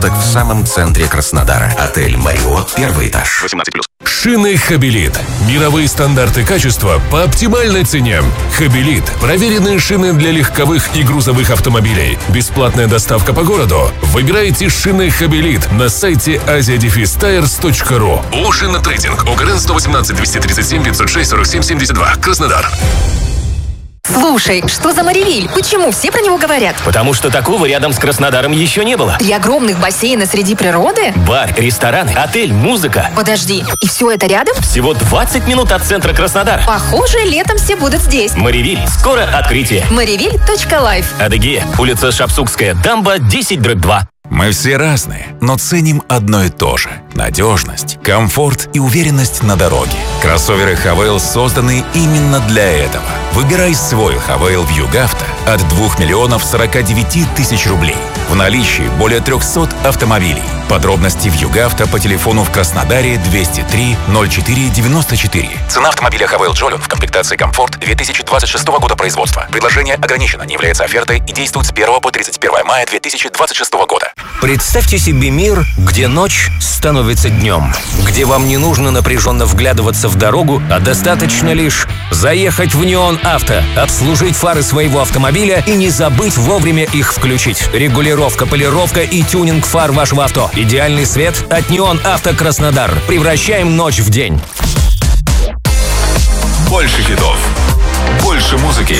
Так в самом центре Краснодара. Отель «Мариот», первый этаж. 18+. Шины «Хабелит». Мировые стандарты качества по оптимальной цене. «Хабелит» – проверенные шины для легковых и грузовых автомобилей. Бесплатная доставка по городу. Выбирайте шины «Хабелит» на сайте asiadefistires.ru. Ушинотрейдинг. ОГРН 118 237 506 47 72. Краснодар. Слушай, что за Маривиль? Почему все про него говорят? Потому что такого рядом с Краснодаром еще не было. 3 огромных бассейна среди природы? Бар, рестораны, отель, музыка. Подожди, и все это рядом? Всего 20 минут от центра Краснодара. Похоже, летом все будут здесь. Маривиль. Скоро открытие. Маривиль.life. Адыгея. Улица Шапсукская. Дамба 10/2. Мы все разные, но ценим одно и то же – надежность, комфорт и уверенность на дороге. Кроссоверы Хавейл созданы именно для этого. Выбирай свой Хавейл в Югавто от 2 049 000 рублей. В наличии более 300 автомобилей. Подробности в Югавто по телефону в Краснодаре 203 04 94. Цена автомобиля Хавейл Джолион в комплектации «Комфорт» 2026 года производства. Предложение ограничено, не является офертой и действует с 1 по 31 мая 2026 года. Представьте себе мир, где ночь становится днем, где вам не нужно напряженно вглядываться в дорогу, а достаточно лишь заехать в Неон Авто, обслужить фары своего автомобиля и не забыть вовремя их включить. Регулировка, полировка и тюнинг фар вашего авто. Идеальный свет от Неон Авто Краснодар. Превращаем ночь в день. Больше хитов, больше музыки.